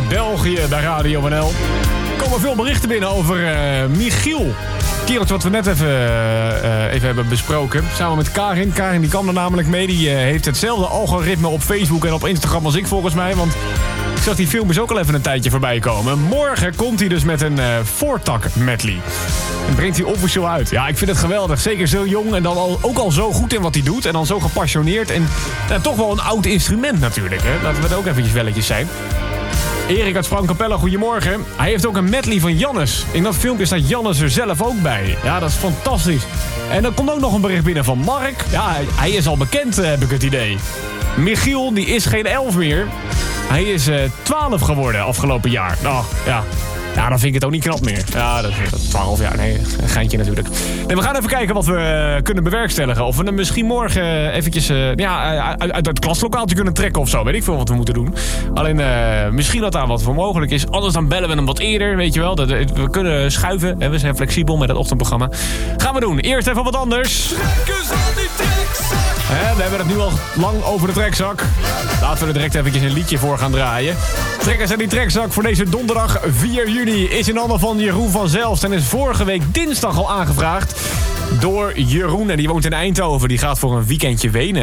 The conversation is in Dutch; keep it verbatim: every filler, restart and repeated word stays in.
België bij Radio N L. Er komen veel berichten binnen over uh, Michiel. Kereltje wat we net even, uh, even hebben besproken. Samen met Karin. Karin die kan er namelijk mee. Die uh, heeft hetzelfde algoritme op Facebook en op Instagram als ik volgens mij. Want ik zag die filmpjes ook al even een tijdje voorbij komen. Morgen komt hij dus met een uh, voortak medley. En brengt hij officieel uit. Ja, ik vind het geweldig. Zeker zo jong en dan al, ook al zo goed in wat hij doet. En dan zo gepassioneerd. En uh, toch wel een oud instrument natuurlijk. Hè? Laten we het ook eventjes welletjes zijn. Erik uit Frankapelle, goedemorgen. Hij heeft ook een medley van Jannes. In dat filmpje staat Jannes er zelf ook bij. Ja, dat is fantastisch. En dan komt ook nog een bericht binnen van Mark. Ja, hij, hij is al bekend, heb ik het idee. Michiel, die is geen elf meer. Hij is uh, twaalf geworden afgelopen jaar. Nou, ja. Ja, dan vind ik het ook niet knap meer. Ja, dat is twaalf jaar. Nee, een geintje natuurlijk. Nee, we gaan even kijken wat we uh, kunnen bewerkstelligen. Of we hem misschien morgen eventjes uh, ja, uit, uit het klaslokaaltje kunnen trekken of zo. Weet ik veel wat we moeten doen. Alleen, uh, misschien dat daar wat voor mogelijk is. Anders dan bellen we hem wat eerder, weet je wel. Dat, we kunnen schuiven. Hè? We zijn flexibel met het ochtendprogramma. Gaan we doen. Eerst even wat anders. Trekkers aan die trekzak. Hè, we hebben het nu al lang over de trekzak. Laten we er direct eventjes een liedje voor gaan draaien. Trekkers aan die trekzak voor deze donderdag vier juni. Is in handen van Jeroen van Zelfst en is vorige week dinsdag al aangevraagd door Jeroen. En die woont in Eindhoven. Die gaat voor een weekendje Wenen.